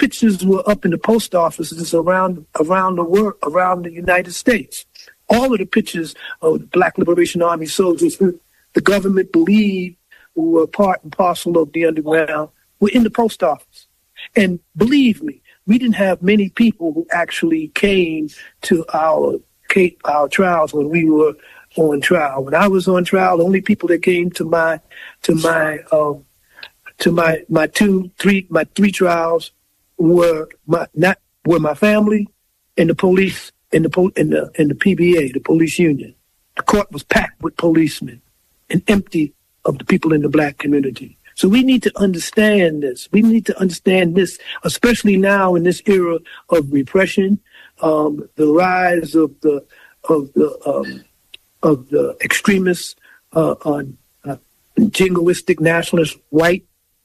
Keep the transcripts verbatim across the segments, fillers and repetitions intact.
pictures were up in the post offices around around the world, around the United States. All of the pictures of the Black Liberation Army soldiers who the government believed were part and parcel of the underground were in the post office. And believe me, we didn't have many people who actually came to our our trials when we were on trial. When I was on trial, the only people that came to my to my um, to my my two three my three trials were my not were my family and the police and the po- and the and the P B A, the police union. The court was packed with policemen and empty of the people in the Black community. So we need to understand this. We need to understand this, especially now in this era of repression, um, the rise of the of the um, of the extremists, uh, on uh, jingoistic nationalist white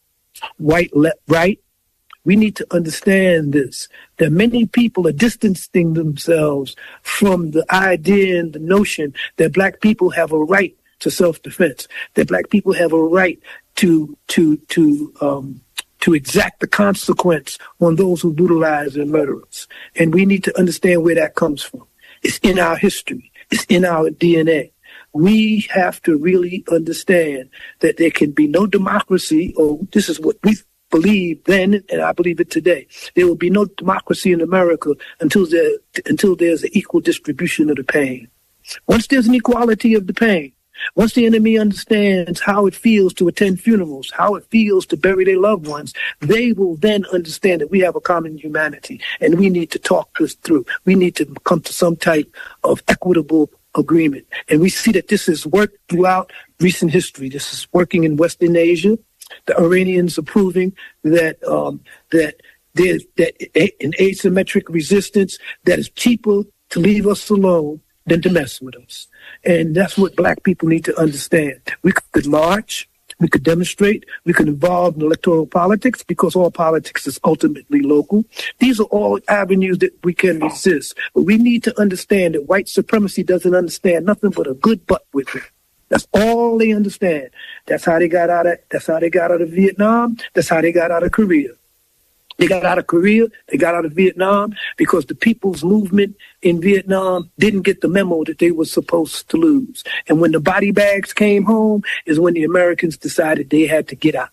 white left right. We need to understand this, that many people are distancing themselves from the idea and the notion that Black people have a right to self-defense, that Black people have a right to to to um, to exact the consequence on those who brutalize and murder us. And we need to understand where that comes from. It's in our history. It's in our D N A. We have to really understand that there can be no democracy, or this is what we believe then, and I believe it today. There will be no democracy in America until there until there's an equal distribution of the pain. Once there's an equality of the pain, once the enemy understands how it feels to attend funerals, how it feels to bury their loved ones, they will then understand that we have a common humanity and we need to talk this through. We need to come to some type of equitable agreement. And we see that this has worked throughout recent history. This is working in Western Asia. The Iranians are proving that um, that there's that an asymmetric resistance that is cheaper to leave us alone than to mess with us. And that's what Black people need to understand. We could march, we could demonstrate, we could involve in electoral politics because all politics is ultimately local. These are all avenues that we can resist. But we need to understand that white supremacy doesn't understand nothing but a good butt whipping. That's all they understand. That's how they got out of that's how they got out of Vietnam. That's how they got out of Korea. They got out of Korea, they got out of Vietnam because the people's movement in Vietnam didn't get the memo that they were supposed to lose. And when the body bags came home is when the Americans decided they had to get out.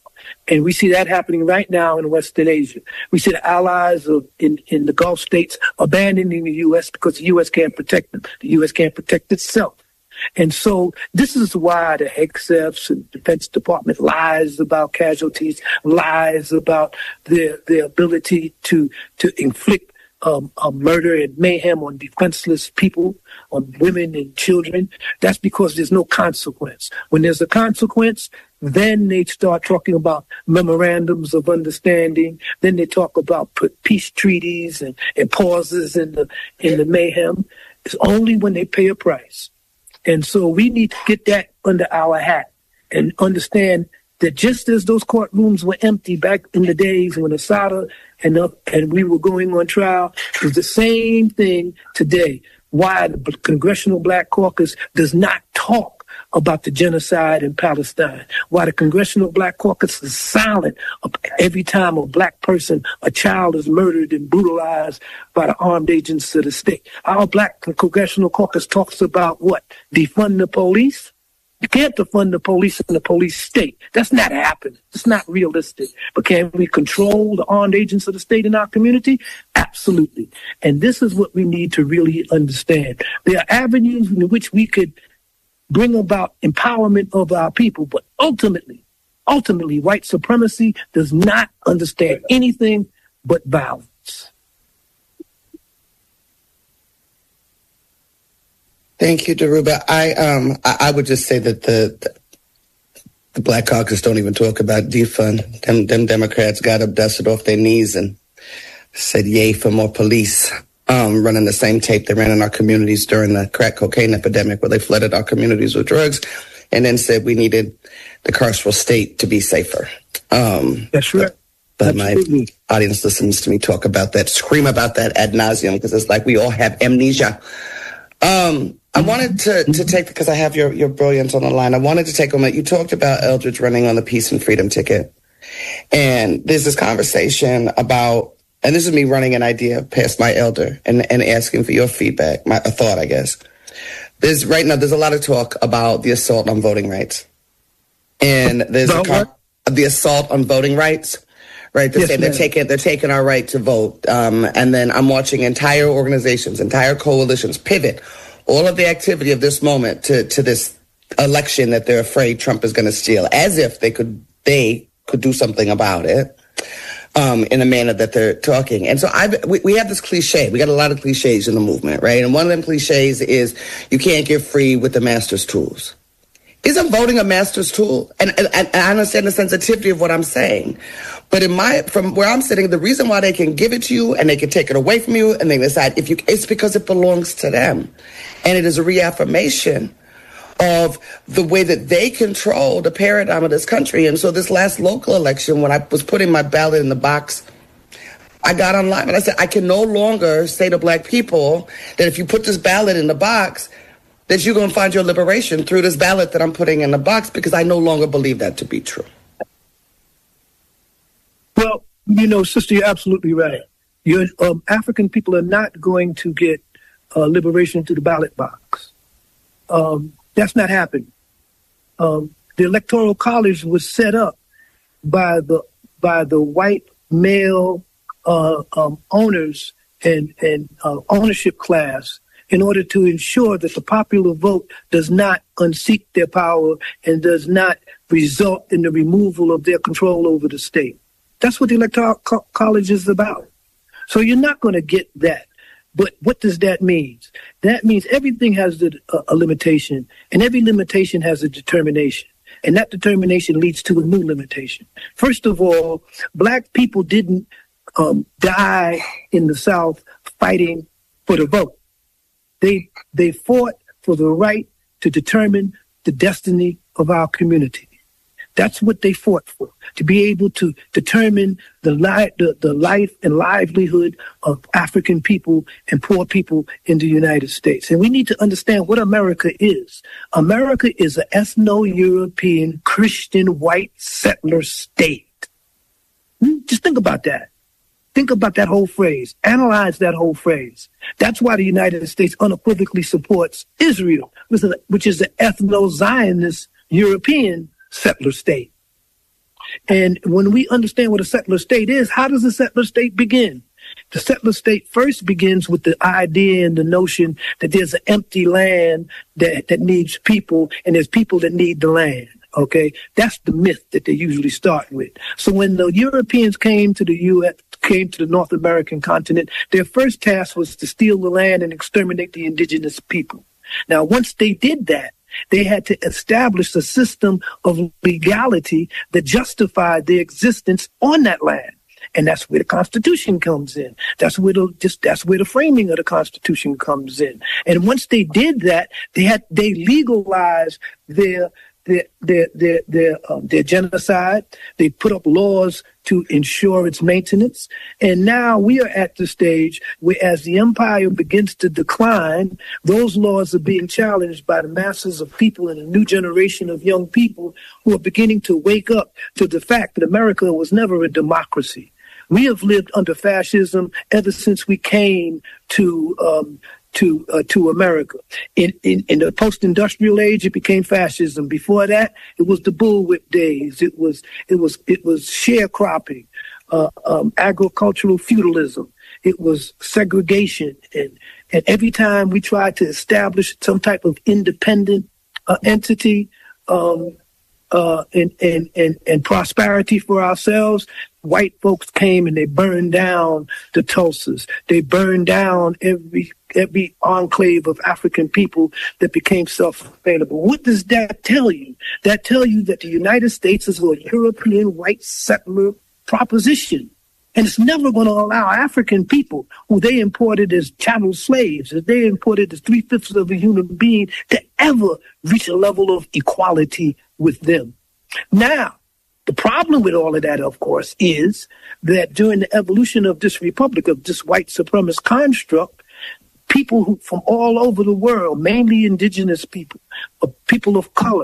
And we see that happening right now in Western Asia. We see the allies of, in, in the Gulf states abandoning the U S because the U S can't protect them. The U S can't protect itself. And so this is why the H E C and Defense Department lies about casualties, lies about their their ability to to inflict um, a murder and mayhem on defenseless people, on women and children. That's because there's no consequence. When there's a consequence, then they start talking about memorandums of understanding. Then they talk about peace treaties and, and pauses in the in the mayhem. It's only when they pay a price. And so we need to get that under our hat and understand that just as those courtrooms were empty back in the days when Assata and uh, and we were going on trial, it's the same thing today. Why the Congressional Black Caucus does not talk about the genocide in Palestine. Why the Congressional Black Caucus is silent every time a Black person, a child is murdered and brutalized by the armed agents of the state. Our Black Congressional Caucus talks about what? Defund the police? You can't defund the police in the police state. That's not happening. It's not realistic. But can we control the armed agents of the state in our community? Absolutely. And this is what we need to really understand. There are avenues in which we could bring about empowerment of our people, but ultimately, ultimately, white supremacy does not understand anything but violence. Thank you, Dhoruba. I um I, I would just say that the, the the Black Caucus don't even talk about defund. Them them Democrats got up, dusted off their knees, and said yay for more police. Um, running the same tape they ran in our communities during the crack cocaine epidemic, where they flooded our communities with drugs, and then said we needed the carceral state to be safer. Um, That's right. But, but my audience listens to me talk about that, scream about that ad nauseum, because it's like we all have amnesia. Um, I wanted to, to take, because I have your, your brilliance on the line, I wanted to take a moment. You talked about Eldridge running on the Peace and Freedom ticket. And there's this conversation about, and this is me running an idea past my elder and, and asking for your feedback, my a thought, I guess. There's right now, there's a lot of talk about the assault on voting rights. And there's a con- the assault on voting rights, right? They're Yes, saying they're ma'am. taking, they're taking our right to vote. Um, and then I'm watching entire organizations, entire coalitions pivot all of the activity of this moment to, to this election that they're afraid Trump is going to steal, as if they could, they could do something about it. Um, in a manner that they're talking. And so I, we, we have this cliche. We got a lot of cliches in the movement, right? And one of them cliches is you can't get free with the master's tools. Isn't voting a master's tool? And, and, and I understand the sensitivity of what I'm saying. But in my, from where I'm sitting, the reason why they can give it to you and they can take it away from you and they decide if you, it's because it belongs to them. And it is a reaffirmation of the way that they control the paradigm of this country. And so this last local election, when I was putting my ballot in the box, I got online and I said, I can no longer say to black people that if you put this ballot in the box, that you're going to find your liberation through this ballot that I'm putting in the box, because I no longer believe that to be true. Well, you know, sister, you're absolutely right. You're, um, African people are not going to get uh, liberation through the ballot box. Um, That's not happening. Um, the Electoral College was set up by the by the white male uh, um, owners and and uh, ownership class in order to ensure that the popular vote does not unseat their power and does not result in the removal of their control over the state. That's what the Electoral Co- College is about. So you're not going to get that. But what does that mean? That means everything has a, a limitation, and every limitation has a determination. And that determination leads to a new limitation. First of all, black people didn't um, die in the South fighting for the vote. They they fought for the right to determine the destiny of our community. That's what they fought for, to be able to determine the, li- the, the life and livelihood of African people and poor people in the United States. And we need to understand what America is. America is an ethno-European Christian white settler state. Just think about that. Think about that whole phrase. Analyze that whole phrase. That's why the United States unequivocally supports Israel, which is an ethno-Zionist European settler state. And when we understand what a settler state is, how does a settler state begin? The settler state first begins with the idea and the notion that there's an empty land that, that needs people, and there's people that need the land. Okay, that's the myth that they usually start with. So when the Europeans came to the U S, came to the North American continent, their first task was to steal the land and exterminate the indigenous people. Now, once they did that, they had to establish a system of legality that justified their existence on that land. And that's where the Constitution comes in. That's where the just that's where the framing of the Constitution comes in. And once they did that, they had they legalized their their their their their, um, their genocide. They put up laws to ensure its maintenance. And now we are at the stage where, as the empire begins to decline, those laws are being challenged by the masses of people and a new generation of young people who are beginning to wake up to the fact that America was never a democracy. We have lived under fascism ever since we came to um, to uh, to America. In, in in the post-industrial age, it became fascism. Before that, it was the bullwhip days. It was it was it was sharecropping, uh, um, agricultural feudalism. It was segregation, and and every time we tried to establish some type of independent uh, entity um, uh, and, and and and prosperity for ourselves, white folks came and they burned down the Tulsas. They burned down every every enclave of African people that became self-sustainable. What does that tell you? That tell you that the United States is a European white settler proposition. And it's never going to allow African people, who they imported as chattel slaves, that they imported as three-fifths of a human being, to ever reach a level of equality with them. Now, the problem with all of that, of course, is that during the evolution of this republic, of this white supremacist construct, people who from all over the world, mainly indigenous people, uh, people of color,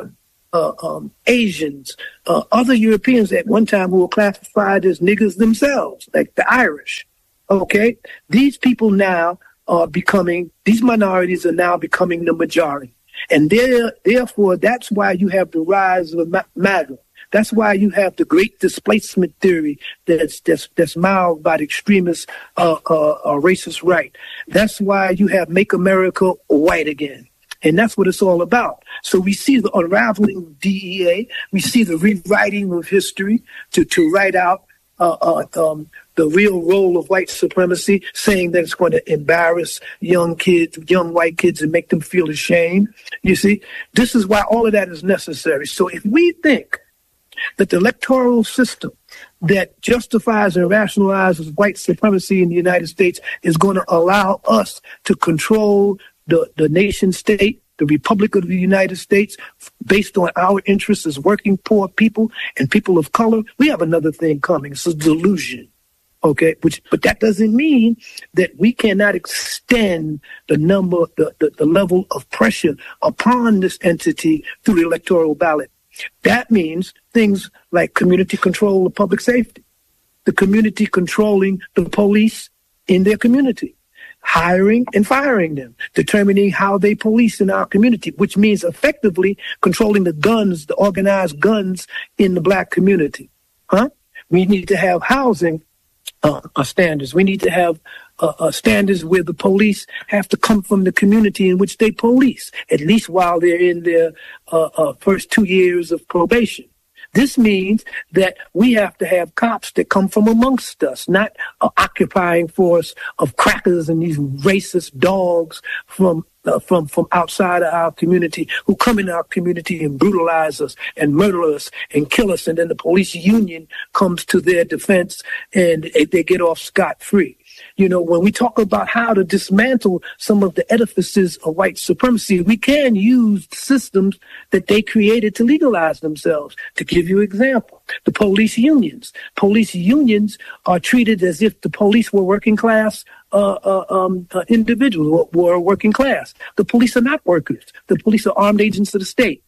uh, um, Asians, uh, other Europeans at one time who were classified as niggers themselves, like the Irish. Okay, these people now are becoming, these minorities are now becoming the majority. And therefore, that's why you have the rise of MAGA. That's why you have the great displacement theory that's that's that's mouthed by the extremist uh, uh, uh, racist right. That's why you have Make America White Again. And that's what it's all about. So we see the unraveling of D E A. We see the rewriting of history to, to write out uh, uh, um, the real role of white supremacy, saying that it's going to embarrass young kids, young white kids, and make them feel ashamed. You see, this is why all of that is necessary. So if we think that the electoral system that justifies and rationalizes white supremacy in the United States is going to allow us to control the, the nation state, the Republic of the United States, based on our interests as working poor people and people of color, we have another thing coming. It's a delusion. Okay, which, but that doesn't mean that we cannot extend the number, the, the, the level of pressure upon this entity through the electoral ballot. That means things like community control of public safety, the community controlling the police in their community, hiring and firing them, determining how they police in our community, which means effectively controlling the guns, the organized guns in the black community. Huh? We need to have housing uh, uh, standards. We need to have uh, uh, standards where the police have to come from the community in which they police, at least while they're in their uh, uh, first two years of probation. This means that we have to have cops that come from amongst us, not an occupying force of crackers and these racist dogs from uh, from from outside of our community who come in our community and brutalize us and murder us and kill us. And then the police union comes to their defense and they get off scot-free. You know, when we talk about how to dismantle some of the edifices of white supremacy, we can use systems that they created to legalize themselves. To give you an example, the police unions. Police unions are treated as if the police were working class uh, uh, um, uh, individuals, were working class. The police are not workers. The police are armed agents of the state.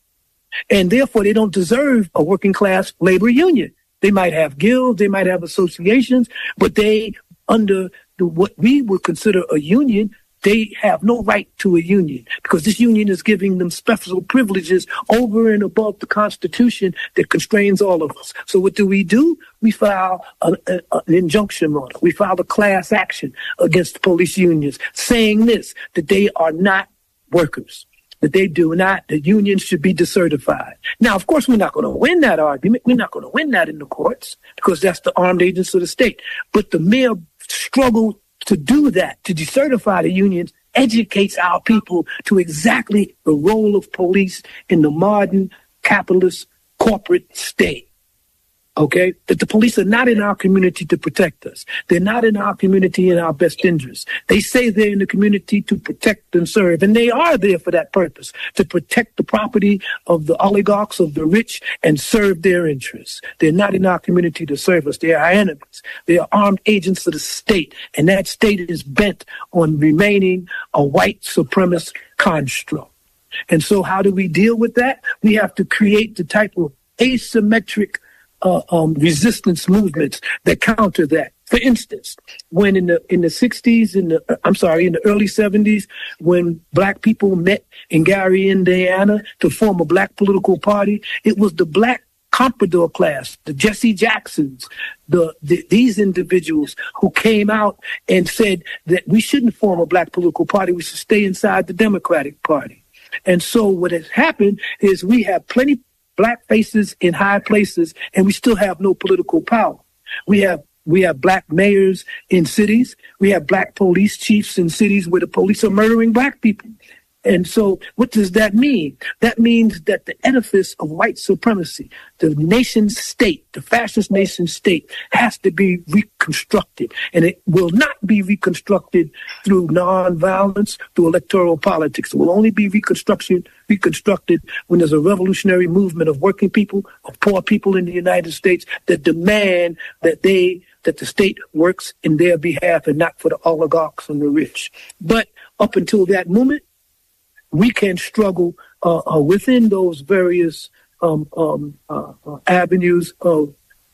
And therefore, they don't deserve a working class labor union. They might have guilds, they might have associations, but they under the, what we would consider a union, they have no right to a union because this union is giving them special privileges over and above the Constitution that constrains all of us. So what do we do? We file a, a, an injunction on it. We file a class action against police unions saying this, that they are not workers, that they do not, the unions should be decertified. Now, of course, we're not going to win that argument. We're not going to win that in the courts because that's the armed agents of the state. But the mere struggle to do that, to decertify the unions, educates our people to exactly the role of police in the modern capitalist corporate state. Okay, that the police are not in our community to protect us. They're not in our community in our best interests. They say they're in the community to protect and serve, and they are there for that purpose, to protect the property of the oligarchs, of the rich, and serve their interests. They're not in our community to serve us. They are our enemies. They are armed agents of the state, and that state is bent on remaining a white supremacist construct. And so how do we deal with that? We have to create the type of asymmetric Uh, um, resistance movements that counter that. For instance, when in the in the sixties, in the I'm sorry, in the early seventies, when black people met in Gary, Indiana, to form a black political party, it was the black comprador class, the Jesse Jacksons, the, the these individuals who came out and said that we shouldn't form a black political party, we should stay inside the Democratic Party. And so what has happened is we have plenty black faces in high places, and we still have no political power. We have we have black mayors in cities. We have black police chiefs in cities where the police are murdering black people. And so what does that mean? That means that the edifice of white supremacy, the nation state, the fascist nation state, has to be reconstructed. And it will not be reconstructed through nonviolence, through electoral politics. It will only be reconstruction, reconstructed when there's a revolutionary movement of working people, of poor people in the United States that demand that they, that the state works in their behalf and not for the oligarchs and the rich. But up until that moment, we can struggle uh, uh, within those various um, um, uh, uh, avenues of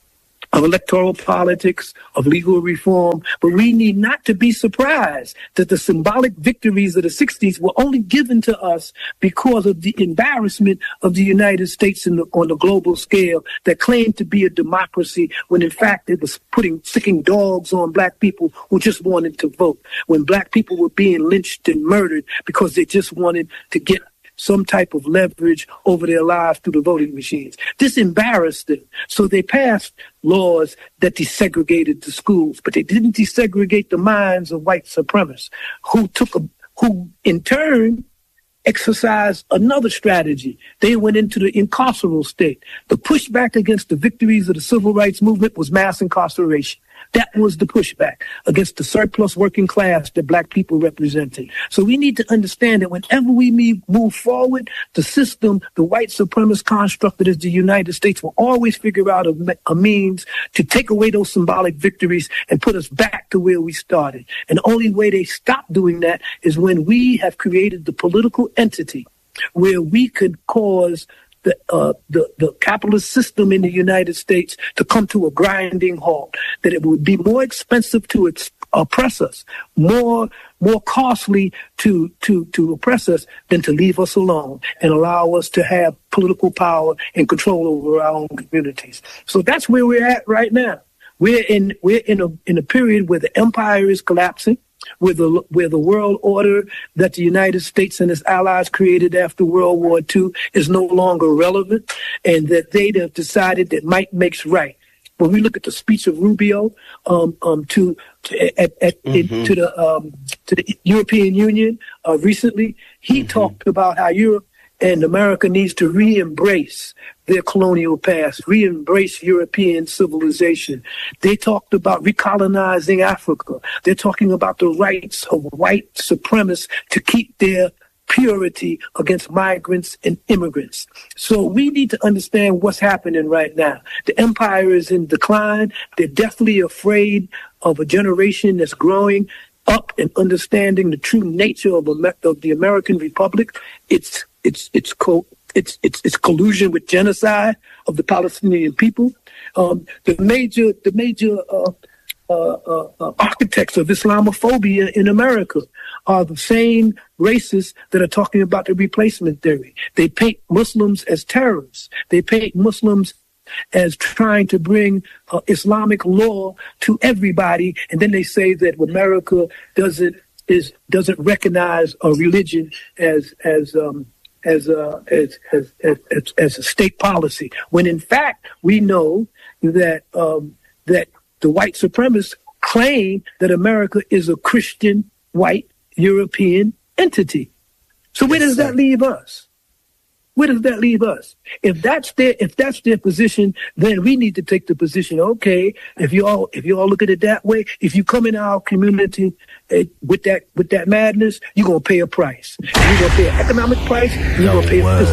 of electoral politics, of legal reform, but we need not to be surprised that the symbolic victories of the sixties were only given to us because of the embarrassment of the United States in the, on the global scale that claimed to be a democracy when in fact it was putting sticking dogs on black people who just wanted to vote, when black people were being lynched and murdered because they just wanted to get some type of leverage over their lives through the voting machines. This embarrassed them. So they passed laws that desegregated the schools, but they didn't desegregate the minds of white supremacists who took a, who in turn exercised another strategy. They went into the incarceral state. The pushback against the victories of the civil rights movement was mass incarceration. That was the pushback against the surplus working class that black people represented. So we need to understand that whenever we move forward, the system, the white supremacist construct that is the United States will always figure out a, a means to take away those symbolic victories and put us back to where we started. And the only way they stop doing that is when we have created the political entity where we could cause The, uh, the the capitalist system in the United States to come to a grinding halt, that it would be more expensive to ex- oppress us, more more costly to to to oppress us than to leave us alone and allow us to have political power and control over our own communities. So that's where we're at right now. We're in we're in a in a period where the empire is collapsing, where the where the world order that the United States and its allies created after World War Two is no longer relevant, and that they have decided that might makes right. When we look at the speech of Rubio um, um, to to, at, at, mm-hmm. it, to the um, to the European Union uh, recently, he mm-hmm. talked about how Europe and America needs to re-embrace their colonial past, re-embrace European civilization. They talked about recolonizing Africa. They're talking about the rights of white supremacists to keep their purity against migrants and immigrants. So we need to understand what's happening right now. The empire is in decline. They're deathly afraid of a generation that's growing up and understanding the true nature of, of the American Republic. It's It's it's co it's it's it's collusion with genocide of the Palestinian people. Um, the major the major uh, uh, uh, uh, architects of Islamophobia in America are the same racists that are talking about the replacement theory. They paint Muslims as terrorists. They paint Muslims as trying to bring uh, Islamic law to everybody, and then they say that America doesn't is doesn't recognize a religion as as um, As a, as, as, as, as a state policy, when in fact we know that um, that the white supremacists claim that America is a Christian white European entity. So where yes, does sir. that leave us? Where does that leave us? If that's their if that's their position, then we need to take the position. Okay, if you all if you all look at it that way, if you come in our community uh, with that with that madness, you're gonna pay a price. You're gonna pay an economic price. You're gonna pay a physical